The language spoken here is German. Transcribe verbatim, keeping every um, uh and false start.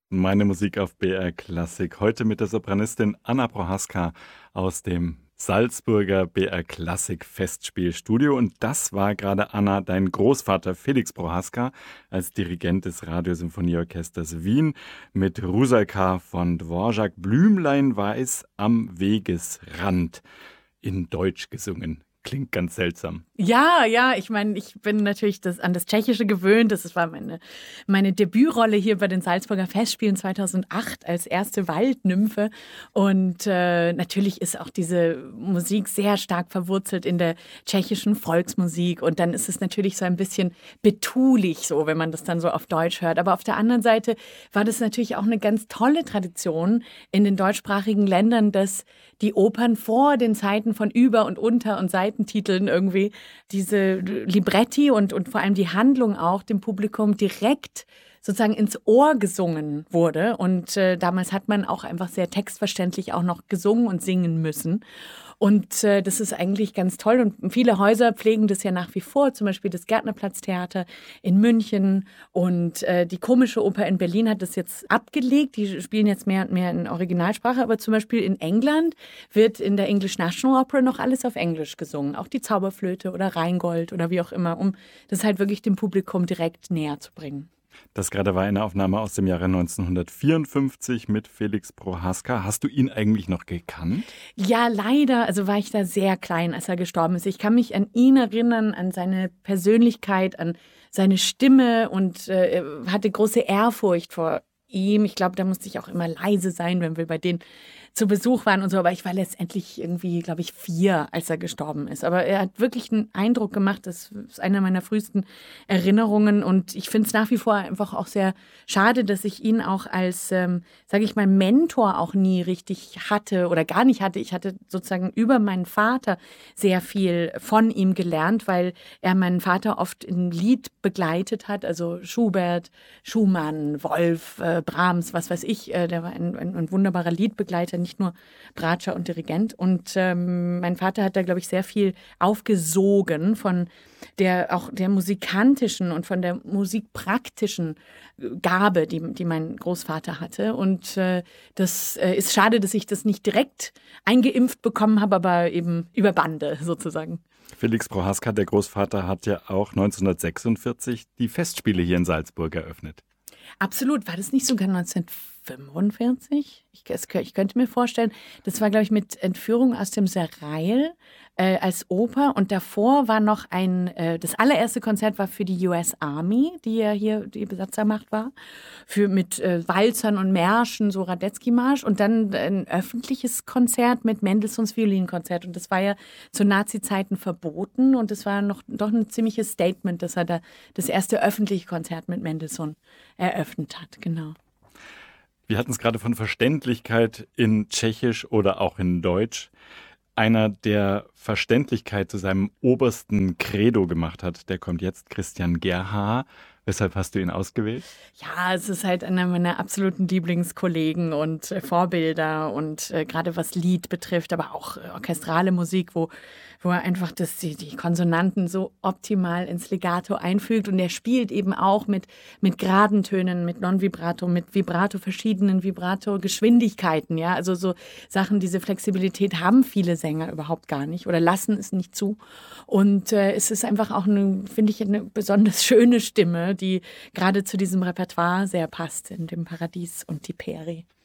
Meine Musik auf B R Klassik. Heute mit der Sopranistin Anna Prohaska aus dem Salzburger B R Klassik Festspielstudio. Und das war gerade, Anna, dein Großvater Felix Prohaska als Dirigent des Radiosymphonieorchesters Wien mit Rusalka von Dvorak. Blümlein weiß am Wegesrand in Deutsch gesungen. Klingt ganz seltsam. Ja, ja, ich meine, ich bin natürlich das, an das Tschechische gewöhnt. Das war meine, meine Debütrolle hier bei den Salzburger Festspielen zweitausendacht als erste Waldnymphe. Und äh, natürlich ist auch diese Musik sehr stark verwurzelt in der tschechischen Volksmusik. Und dann ist es natürlich so ein bisschen betulich, so, wenn man das dann so auf Deutsch hört. Aber auf der anderen Seite war das natürlich auch eine ganz tolle Tradition in den deutschsprachigen Ländern, dass die Opern vor den Zeiten von Über- und Unter- und Seitentiteln irgendwie diese Libretti und, und vor allem die Handlung auch dem Publikum direkt sozusagen ins Ohr gesungen wurde. Und äh, damals hat man auch einfach sehr textverständlich auch noch gesungen und singen müssen. Und äh, das ist eigentlich ganz toll. Und viele Häuser pflegen das ja nach wie vor, zum Beispiel das Gärtnerplatztheater in München. Und äh, die Komische Oper in Berlin hat das jetzt abgelegt. Die spielen jetzt mehr und mehr in Originalsprache. Aber zum Beispiel in England wird in der English National Opera noch alles auf Englisch gesungen. Auch die Zauberflöte oder Rheingold oder wie auch immer, um das halt wirklich dem Publikum direkt näher zu bringen. Das gerade war eine Aufnahme aus dem Jahre neunzehnhundertvierundfünfzig mit Felix Prohaska. Hast du ihn eigentlich noch gekannt? Ja, leider. Also war ich da sehr klein, als er gestorben ist. Ich kann mich an ihn erinnern, an seine Persönlichkeit, an seine Stimme und äh, hatte große Ehrfurcht vor ihm. Ich glaube, da musste ich auch immer leise sein, wenn wir bei denen zu Besuch waren und so. Aber ich war letztendlich irgendwie, glaube ich, vier, als er gestorben ist. Aber er hat wirklich einen Eindruck gemacht. Das ist eine meiner frühesten Erinnerungen. Und ich finde es nach wie vor einfach auch sehr schade, dass ich ihn auch als, ähm, sage ich mal, Mentor auch nie richtig hatte oder gar nicht hatte. Ich hatte sozusagen über meinen Vater sehr viel von ihm gelernt, weil er meinen Vater oft im Lied begleitet hat. Also Schubert, Schumann, Wolf, äh, Brahms, was weiß ich. Äh, der war ein, ein, ein wunderbarer Liedbegleiter, nicht nur Bratscher und Dirigent. Und ähm, mein Vater hat da, glaube ich, sehr viel aufgesogen von der auch der musikantischen und von der musikpraktischen Gabe, die, die mein Großvater hatte. Und äh, das äh, ist schade, dass ich das nicht direkt eingeimpft bekommen habe, aber eben über Bande sozusagen. Felix Prohaska, der Großvater, hat ja auch neunzehnhundertsechsundvierzig die Festspiele hier in Salzburg eröffnet. Absolut. War das nicht sogar neunzehnhundertfünfundvierzig? Ich, ich könnte mir vorstellen, das war, glaube ich, mit Entführung aus dem Serail äh, als Oper. Und davor war noch ein, äh, das allererste Konzert war für die U S Army, die ja hier die Besatzermacht war, für, mit äh, Walzern und Märschen, so Radetzky-Marsch. Und dann ein öffentliches Konzert mit Mendelssohns Violinkonzert. Und das war ja zu Nazi-Zeiten verboten. Und das war noch doch ein ziemliches Statement, dass er da das erste öffentliche Konzert mit Mendelssohn eröffnet hat. Genau. Wir hatten es gerade von Verständlichkeit in Tschechisch oder auch in Deutsch. Einer, der Verständlichkeit zu seinem obersten Credo gemacht hat, der kommt jetzt, Christian Gerhaher. Weshalb hast du ihn ausgewählt? Ja, es ist halt einer meiner absoluten Lieblingskollegen und äh, Vorbilder und äh, gerade was Lied betrifft, aber auch äh, orchestrale Musik, wo, wo er einfach das, die, die Konsonanten so optimal ins Legato einfügt. Und er spielt eben auch mit, mit geraden Tönen, mit Non-Vibrato, mit Vibrato, verschiedenen Vibrato-Geschwindigkeiten. Ja? Also so Sachen, diese Flexibilität haben viele Sänger überhaupt gar nicht oder lassen es nicht zu. Und äh, es ist einfach auch, eine, finde ich, eine besonders schöne Stimme, die gerade zu diesem Repertoire sehr passt, in dem Paradies und die Peri.